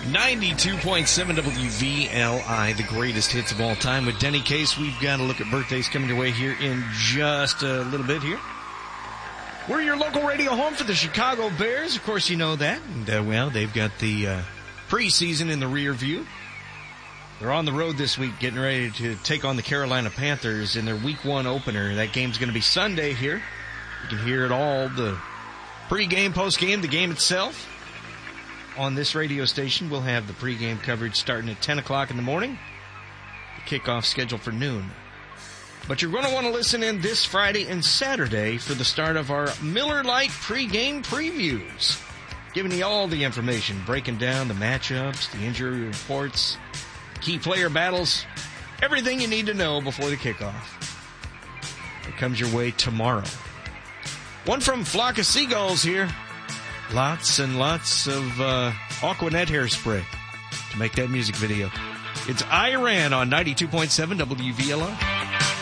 92.7 WVLI, the greatest hits of all time. With Denny Case, we've got a look at birthdays coming your way here in just a little bit here. We're your local radio home for the Chicago Bears. Of course, you know that. And, well, they've got the preseason in the rear view. They're on the road this week getting ready to take on the Carolina Panthers in their Week 1 opener. That game's going to be Sunday here. You can hear it all, the pregame, postgame, the game itself. On this radio station, we'll have the pregame coverage starting at 10 o'clock in the morning. The kickoff scheduled for noon. But you're going to want to listen in this Friday and Saturday for the start of our Miller Lite pregame previews. Giving you all the information, breaking down the matchups, the injury reports, key player battles, everything you need to know before the kickoff. It comes your way tomorrow. One from Flock of Seagulls here. Lots and lots of Aquanet hairspray to make that music video. It's Iran on 92.7 WVLI.